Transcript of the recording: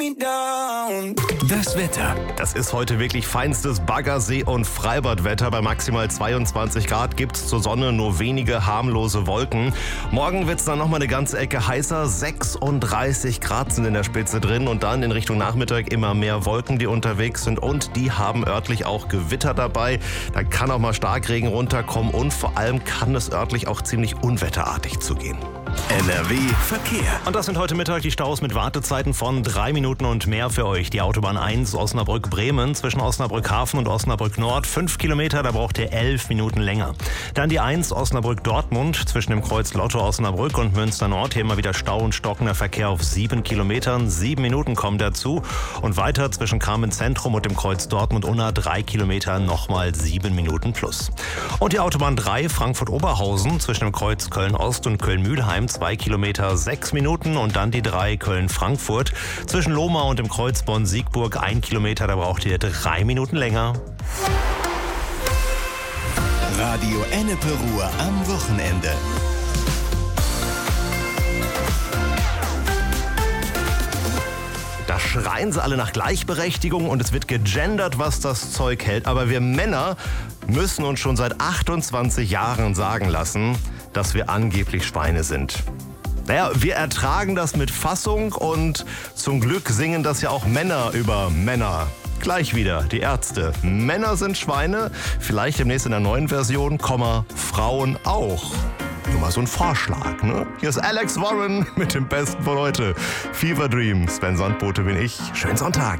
Das Wetter. Das ist heute wirklich feinstes Baggersee- und Freibadwetter. Bei maximal 22 Grad gibt's zur Sonne nur wenige harmlose Wolken. Morgen wird's dann nochmal eine ganze Ecke heißer. 36 Grad sind in der Spitze drin und dann in Richtung Nachmittag immer mehr Wolken, die unterwegs sind und die haben örtlich auch Gewitter dabei. Da kann auch mal Starkregen runterkommen und vor allem kann es örtlich auch ziemlich unwetterartig zugehen. NRW Verkehr. Und das sind heute Mittag die Staus mit Wartezeiten von 3 Minuten und mehr für euch. Die Autobahn 1 Osnabrück-Bremen zwischen Osnabrück-Hafen und Osnabrück-Nord 5 Kilometer, da braucht ihr 11 Minuten länger. Dann die 1 Osnabrück-Dortmund zwischen dem Kreuz Lotto-Osnabrück und Münster-Nord. Hier immer wieder Stau und stockender Verkehr auf 7 Kilometern. 7 Minuten kommen dazu. Und weiter zwischen Kamenz-Zentrum und dem Kreuz Dortmund-Unna 3 Kilometer, nochmal 7 Minuten plus. Und die Autobahn 3 Frankfurt-Oberhausen zwischen dem Kreuz Köln-Ost und Köln-Mühlheim 2 Kilometer, 6 Minuten und dann die 3 Köln-Frankfurt. Zwischen Lohmar und dem Kreuz Bonn-Siegburg 1 Kilometer, da braucht ihr 3 Minuten länger. Radio Ennepe Ruhr am Wochenende. Da schreien sie alle nach Gleichberechtigung und es wird gegendert, was das Zeug hält. Aber wir Männer müssen uns schon seit 28 Jahren sagen lassen, dass wir angeblich Schweine sind. Naja, wir ertragen das mit Fassung und zum Glück singen das ja auch Männer über Männer. Gleich wieder die Ärzte. Männer sind Schweine, vielleicht demnächst in der neuen Version, Frauen auch. Nur mal so ein Vorschlag, ne? Hier ist Alex Warren mit dem Besten von heute. Fever Dream, Sven Sandbote bin ich. Schönen Sonntag.